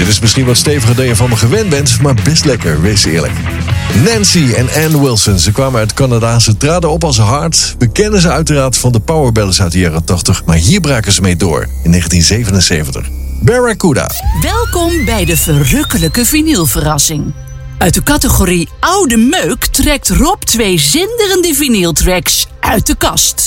Dit is misschien wat steviger dan je van me gewend bent, maar best lekker, wees eerlijk. Nancy en Ann Wilson, ze kwamen uit Canada, ze traden op als Heart. We kennen ze uiteraard van de powerballads uit de jaren 80, maar hier braken ze mee door in 1977. Barracuda. Welkom bij de verrukkelijke vinylverrassing. Uit de categorie oude meuk trekt Rob 2 zinderende vinyltracks uit de kast.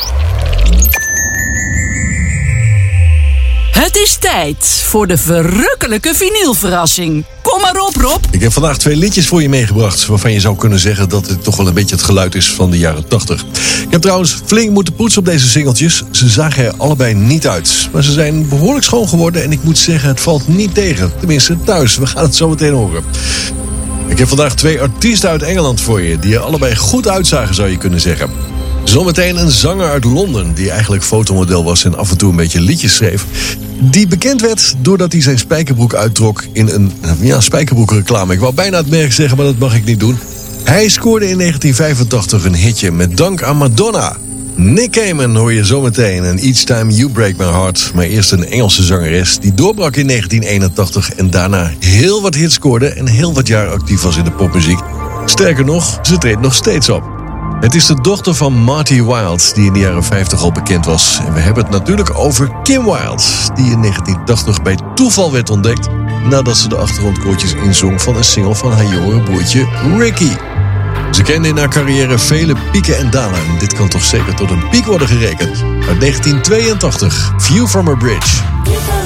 Het is tijd voor de verrukkelijke vinylverrassing. Kom maar op, Rob. Ik heb vandaag 2 liedjes voor je meegebracht, waarvan je zou kunnen zeggen dat het toch wel een beetje het geluid is van de jaren 80. Ik heb trouwens flink moeten poetsen op deze singeltjes. Ze zagen er allebei niet uit, maar ze zijn behoorlijk schoon geworden en ik moet zeggen, het valt niet tegen. Tenminste thuis, we gaan het zo meteen horen. Ik heb vandaag 2 artiesten uit Engeland voor je, die er allebei goed uitzagen, zou je kunnen zeggen. Zometeen een zanger uit Londen, die eigenlijk fotomodel was en af en toe een beetje liedjes schreef. Die bekend werd doordat hij zijn spijkerbroek uittrok in een spijkerbroekreclame. Ik wou bijna het merk zeggen, maar dat mag ik niet doen. Hij scoorde in 1985 een hitje met dank aan Madonna. Nick Cayman hoor je zometeen en Each Time You Break My Heart. Maar eerst een Engelse zangeres die doorbrak in 1981 en daarna heel wat hits scoorde en heel wat jaar actief was in de popmuziek. Sterker nog, ze treedt nog steeds op. Het is de dochter van Marty Wilde, die in de jaren 50 al bekend was. En we hebben het natuurlijk over Kim Wilde, die in 1980 bij toeval werd ontdekt nadat ze de achtergrondkoortjes inzong van een single van haar jongere broertje Ricky. Ze kende in haar carrière vele pieken en dalen. En dit kan toch zeker tot een piek worden gerekend. Uit 1982, View from a Bridge.